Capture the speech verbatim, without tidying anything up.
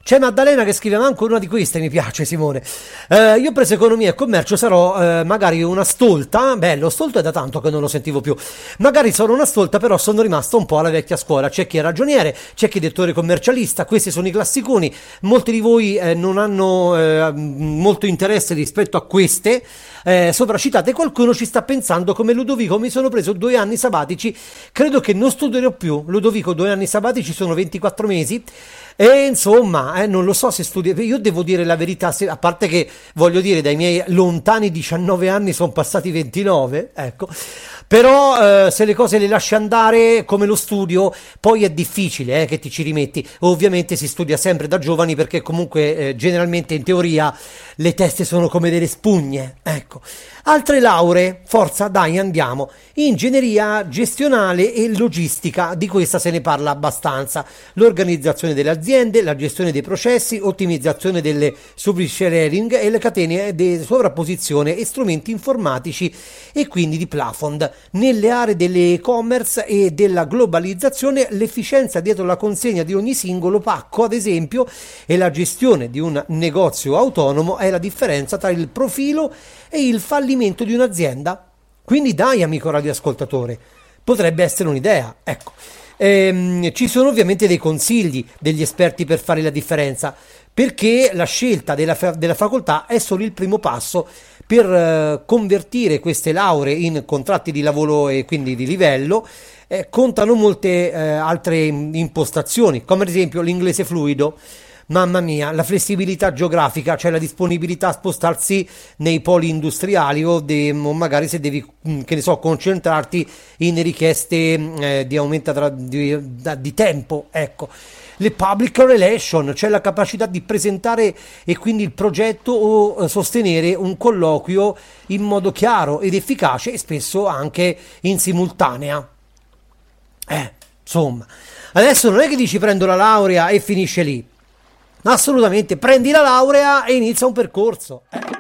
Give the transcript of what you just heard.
C'è Maddalena che scrive: manco una di queste mi piace, Simone. Eh, io ho preso economia e commercio, sarò eh, magari una stolta. Bello, stolto è da tanto che non lo sentivo più. Magari sono una stolta, però sono rimasto un po' alla vecchia scuola. C'è chi è ragioniere, c'è chi è direttore commercialista. Questi sono i classiconi. Molti di voi eh, non hanno eh, molto interesse rispetto a queste eh, sopracitate. Qualcuno ci sta pensando come Ludovico. Mi sono preso due anni sabbatici, credo che non studierò più. Ludovico, due anni sabbatici sono ventiquattro mesi. E insomma, eh, non lo so se studio. Io devo dire la verità, se, a parte che voglio dire, dai miei lontani diciannove anni sono passati ventinove, ecco. Però eh, se le cose le lasci andare come lo studio, poi è difficile eh, che ti ci rimetti. Ovviamente si studia sempre da giovani, perché comunque eh, generalmente in teoria le teste sono come delle spugne, ecco. Altre lauree, forza, dai, andiamo. Ingegneria gestionale e logistica, di questa se ne parla abbastanza. L'organizzazione delle aziende, la gestione dei processi, ottimizzazione delle supply sharing e le catene di sovrapposizione e strumenti informatici e quindi di plafond. Nelle aree dell'e-commerce e della globalizzazione, l'efficienza dietro la consegna di ogni singolo pacco, ad esempio, e la gestione di un negozio autonomo è la differenza tra il profilo e il fallimento di un'azienda. Quindi dai, amico radioascoltatore, potrebbe essere un'idea, ecco. Ehm, ci sono ovviamente dei consigli degli esperti per fare la differenza, perché la scelta della, fa- della facoltà è solo il primo passo per eh, convertire queste lauree in contratti di lavoro e quindi di livello. Eh, contano molte eh, altre impostazioni, come ad esempio l'inglese fluido. Mamma mia, la flessibilità geografica, cioè la disponibilità a spostarsi nei poli industriali o, de, o magari se devi, che ne so, concentrarti in richieste eh, di aumento tra, di, di tempo, ecco. Le public relation, cioè la capacità di presentare e quindi il progetto o sostenere un colloquio in modo chiaro ed efficace e spesso anche in simultanea. Eh, insomma, adesso non è che dici prendo la laurea e finisce lì. Assolutamente, prendi la laurea e inizia un percorso. Eh.